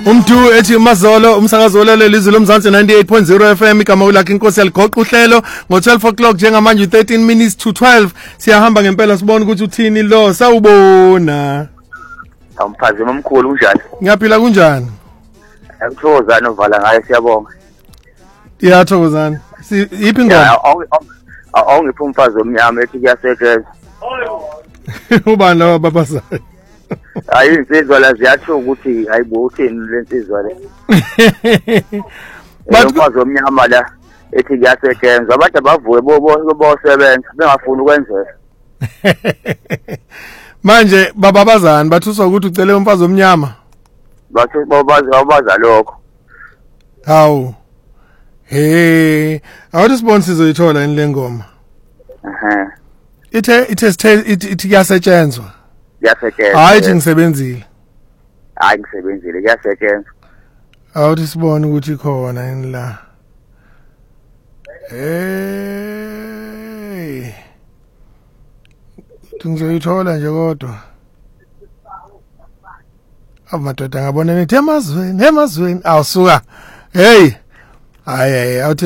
Umdu ethi Mazolo umsakazo olele izwi lomzansi 98.0 FM igama ulakhe inkosi yaligoqa uhlelo ngo12 o'clock njengamanje 13 minutes to 12 siyahamba ngempela sibona ukuthi uthini lo sawubona Amphazima omkhulu unjani? Ngiyaphila kunjani? Akuthokozana uvala ngayo siyabonga. Iyathokozana. Iphi ingoma? Awungiphi umfazi omnyama ethi kuyasetshenzwa. Ubani lawa babazayo? Hayi insizwa la ziyatsho ukuthi hayibo uthini lensizwa le. Umfazi omnyama la ethi kuyasetshenzwa abantu abavuke bosebenza bengafuni ukwenzela. Manje bababazana bathuswa ukuthi ucele umfazi omnyama. Bathu babaza lokho. Hawu. Hey, awuthi sponsor izoyithola ini lengoma. Ithi kuyasetshenzwa. Kuyasetshenzwa. Hayi nje ngisebenzile. Hayi ngisebenzile kuyasetshenzwa. Awuthi sibone ukuthi khona ini la. Hey. Ngizoyithola nje kodwa. Amadoda ngabona nithi emazweni awusuka. Hey. Hayi